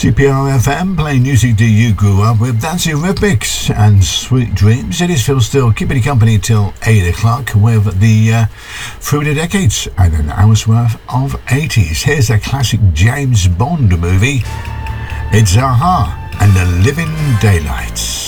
CPR-FM, playing music that you grew up with. That's Eurythmics and Sweet Dreams. It is Phil Steele, keeping you company till 8 o'clock with the Through the Decades and an hour's worth of 80s. Here's a classic James Bond movie. It's Aha and the Living Daylights.